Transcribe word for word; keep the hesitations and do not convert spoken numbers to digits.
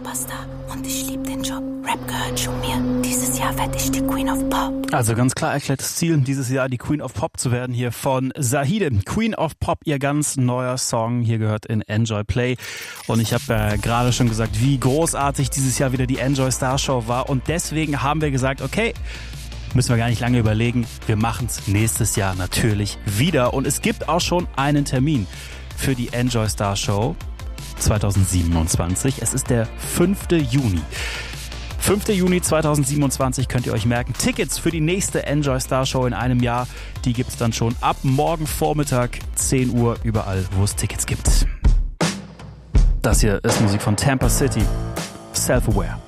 Superstar und ich lieb den Job. Rap gehört schon mir. Dieses Jahr werd ich die Queen of Pop. Also ganz klar erklärtes Ziel, dieses Jahr die Queen of Pop zu werden, hier von Zahide. Queen of Pop, ihr ganz neuer Song, hier gehört in Enjoy Play. Und ich habe äh, gerade schon gesagt, wie großartig dieses Jahr wieder die Enjoy Star Show war. Und deswegen haben wir gesagt, okay, müssen wir gar nicht lange überlegen, wir machen es nächstes Jahr natürlich wieder. Und es gibt auch schon einen Termin für die Enjoy Star Show zwanzig siebenundzwanzig. Es ist der fünfte Juni. fünfte Juni zweitausendsiebenundzwanzig könnt ihr euch merken. Tickets für die nächste Enjoy Star Show in einem Jahr, die gibt's dann schon ab morgen Vormittag zehn Uhr überall, wo es Tickets gibt. Das hier ist Musik von Tampa City. Self-Aware.